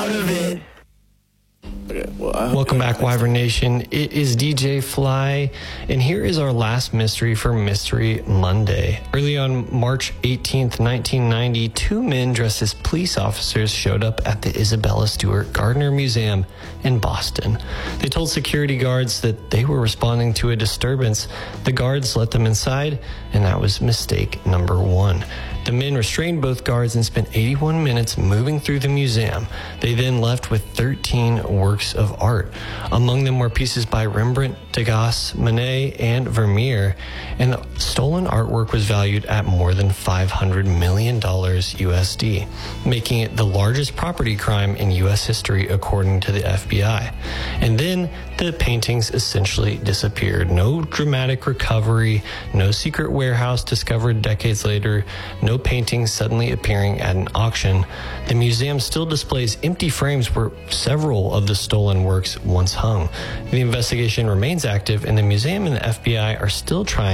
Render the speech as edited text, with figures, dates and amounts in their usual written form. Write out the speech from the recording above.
part of it. Okay, Welcome back, Wyvern Nation. It is DJ Fly, and here is our last mystery for Mystery Monday. Early on March 18th, 1990, two men dressed as police officers showed up at the Isabella Stewart Gardner Museum in Boston. They told security guards that they were responding to a disturbance. The guards let them inside, and that was mistake number one. The men restrained both guards and spent 81 minutes moving through the museum. They then left with 13 works of art. Among them were pieces by Rembrandt, Degas, Monet, and Vermeer, and the stolen artwork was valued at more than $500 million USD, making it the largest property crime in U.S. history according to the FBI. And then the paintings essentially disappeared. No dramatic recovery, no secret warehouse discovered decades later, no paintings suddenly appearing at an auction. The museum still displays empty frames where several of the stolen works once hung. The investigation remains active, and the museum and the FBI are still trying